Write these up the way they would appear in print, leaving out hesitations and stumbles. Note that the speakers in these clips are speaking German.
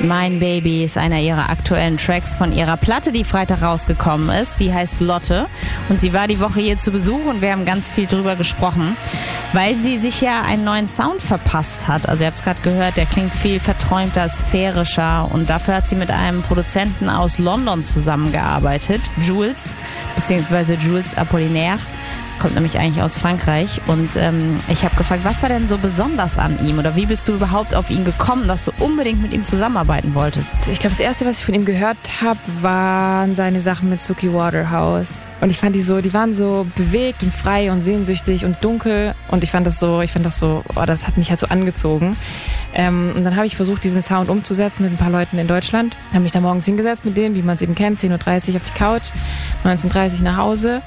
Mein Baby ist einer ihrer aktuellen Tracks von ihrer Platte, die Freitag rausgekommen ist. Die heißt Lotte und sie war die Woche hier zu Besuch und wir haben ganz viel drüber gesprochen, weil sie sich ja einen neuen Sound verpasst hat. Also ihr habt es gerade gehört, der klingt viel verträumter, sphärischer und dafür hat sie mit einem Produzenten aus London zusammengearbeitet, Jules, beziehungsweise Jules Apollinaire. Kommt nämlich eigentlich aus Frankreich und ich habe gefragt, was war denn so besonders an ihm oder wie bist du überhaupt auf ihn gekommen, dass du unbedingt mit ihm zusammenarbeiten wolltest? Ich glaube, das erste, was ich von ihm gehört habe, waren seine Sachen mit Suki Waterhouse und ich fand die waren so bewegt und frei und sehnsüchtig und dunkel und ich fand das so, das hat mich halt so angezogen und dann habe ich versucht, diesen Sound umzusetzen mit ein paar Leuten in Deutschland, habe mich da morgens hingesetzt mit denen, wie man es eben kennt, 10:30 Uhr auf die Couch, 19:30 Uhr nach Hause.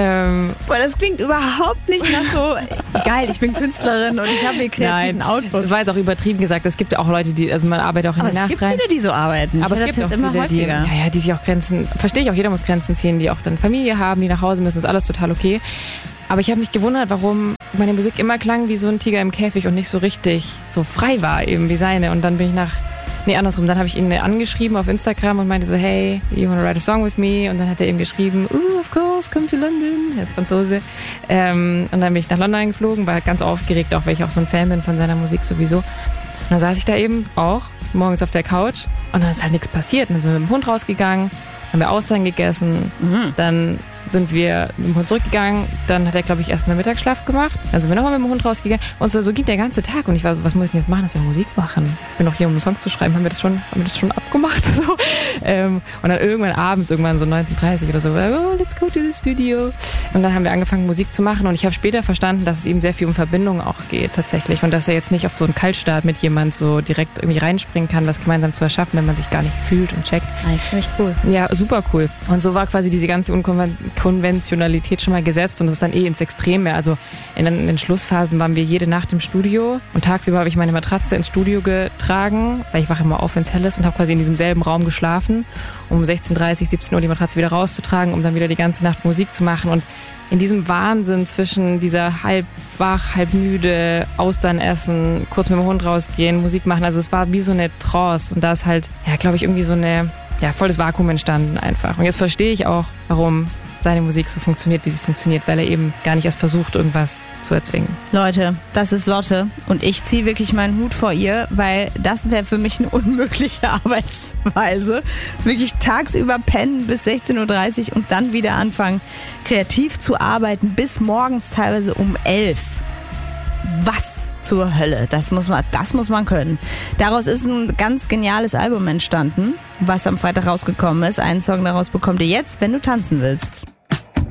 Das klingt überhaupt nicht nach so, geil, ich bin Künstlerin und ich habe hier kreativen Output. Das war jetzt auch übertrieben gesagt. Es gibt ja auch Leute, man arbeitet auch in der Nacht rein. Es gibt viele, die so arbeiten. Aber es gibt auch viele, die sich auch Grenzen, verstehe ich auch, jeder muss Grenzen ziehen, die auch dann Familie haben, die nach Hause müssen, ist alles total okay. Aber ich habe mich gewundert, warum meine Musik immer klang wie so ein Tiger im Käfig und nicht so richtig so frei war eben wie seine. Und dann bin ich dann habe ich ihn angeschrieben auf Instagram und meinte so, hey, you wanna write a song with me? Und dann hat er eben geschrieben, of course, come to London. Er ist Franzose. Und dann bin ich nach London eingeflogen, war ganz aufgeregt, auch weil ich auch so ein Fan bin von seiner Musik sowieso. Und dann saß ich da eben auch morgens auf der Couch und dann ist halt nichts passiert. Und dann sind wir mit dem Hund rausgegangen, haben wir Austern gegessen, dann sind wir mit dem Hund zurückgegangen, dann hat er, glaube ich, erstmal Mittagsschlaf gemacht, dann sind wir nochmal mit dem Hund rausgegangen und so ging der ganze Tag und ich war so, was muss ich denn jetzt machen, dass wir Musik machen? Ich bin doch hier, um einen Song zu schreiben, haben wir das schon abgemacht? So. Und dann irgendwann abends, so 19:30 Uhr oder so, let's go to the studio. Und dann haben wir angefangen, Musik zu machen und ich habe später verstanden, dass es eben sehr viel um Verbindung auch geht tatsächlich und dass er jetzt nicht auf so einen Kaltstart mit jemand so direkt irgendwie reinspringen kann, was gemeinsam zu erschaffen, wenn man sich gar nicht fühlt und checkt. Das ist ziemlich cool. Ja, super cool. Und so war quasi diese ganze Konventionalität schon mal gesetzt und es ist dann ins Extreme. Also in den Schlussphasen waren wir jede Nacht im Studio und tagsüber habe ich meine Matratze ins Studio getragen, weil ich wache immer auf, wenn es hell ist und habe quasi in diesem selben Raum geschlafen, um 16:30, 17 Uhr die Matratze wieder rauszutragen, um dann wieder die ganze Nacht Musik zu machen und in diesem Wahnsinn zwischen dieser halb wach, halb müde, Austern essen, kurz mit dem Hund rausgehen, Musik machen, also es war wie so eine Trance und da ist halt, glaube ich, irgendwie so voll das Vakuum entstanden einfach. Und jetzt verstehe ich auch, warum seine Musik so funktioniert, wie sie funktioniert, weil er eben gar nicht erst versucht, irgendwas zu erzwingen. Leute, das ist Lotte und ich ziehe wirklich meinen Hut vor ihr, weil das wäre für mich eine unmögliche Arbeitsweise. Wirklich tagsüber pennen bis 16:30 Uhr und dann wieder anfangen, kreativ zu arbeiten, bis morgens teilweise um 11 Uhr. Was zur Hölle? Das muss man können. Daraus ist ein ganz geniales Album entstanden, was am Freitag rausgekommen ist. Einen Song daraus bekommt ihr jetzt, wenn du tanzen willst.